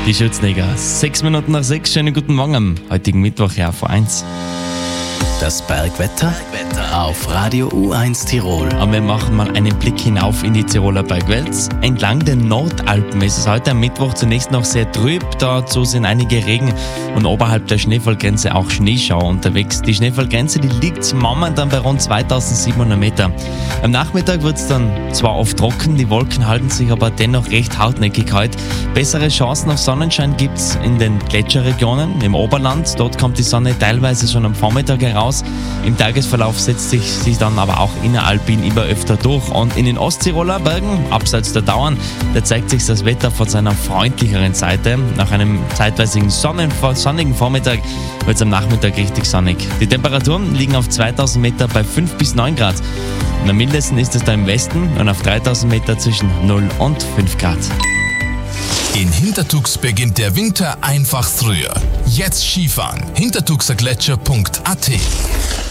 Die Schützenegger. 6 Minuten nach 6. Schönen guten Morgen am heutigen Mittwoch, ja, vor 1. Das Bergwetter auf Radio U1 Tirol. Und wir machen mal einen Blick hinauf in die Tiroler Bergwelt. Entlang den Nordalpen ist es heute am Mittwoch zunächst noch sehr trüb. Dazu sind einige Regen- und oberhalb der Schneefallgrenze auch Schneeschauer unterwegs. Die Schneefallgrenze, die liegt momentan bei rund 2700 Meter. Am Nachmittag wird es dann zwar oft trocken, die Wolken halten sich aber dennoch recht hartnäckig heute. Bessere Chancen auf Sonnenschein gibt es in den Gletscherregionen, im Oberland. Dort kommt die Sonne teilweise schon am Vormittag heraus. Im Tagesverlauf setzt sich sie dann aber auch inneralpin immer öfter durch. Und in den Osttiroler Bergen, abseits der Tauern, da zeigt sich das Wetter von seiner freundlicheren Seite. Nach einem zeitweisigen sonnigen Vormittag wird es am Nachmittag richtig sonnig. Die Temperaturen liegen auf 2000 Meter bei 5 bis 9 Grad. Und am mildesten ist es da im Westen und auf 3000 Meter zwischen 0 und 5 Grad. In Hintertux beginnt der Winter einfach früher. Jetzt Skifahren. hintertuxergletscher.at